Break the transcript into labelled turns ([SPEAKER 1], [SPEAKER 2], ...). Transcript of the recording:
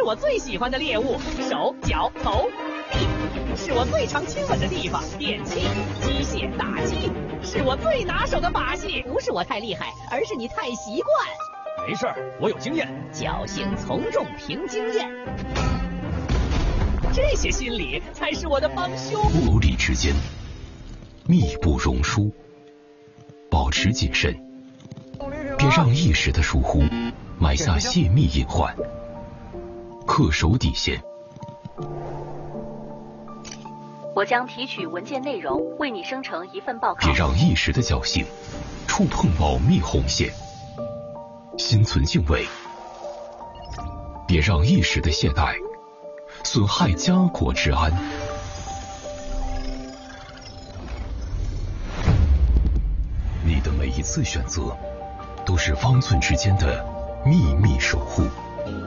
[SPEAKER 1] 我最喜欢的猎物，手、脚、头、地是我最常亲吻的地方，电器、机械、打击是我最拿手的把戏。不是我太厉害，而是你太习惯。
[SPEAKER 2] 没事儿，我有经验。
[SPEAKER 1] 侥幸从众凭经验，这些心理才是我的帮凶。
[SPEAKER 3] 物理之间密不容疏，保持谨慎，别让一时的疏忽埋下泄密隐患，恪守底线。
[SPEAKER 4] 我将提取文件内容，为你生成一份报告。
[SPEAKER 3] 别让一时的侥幸触碰保密红线，心存敬畏。别让一时的懈怠损害家国之安。你的每一次选择，都是方寸之间的秘密守护。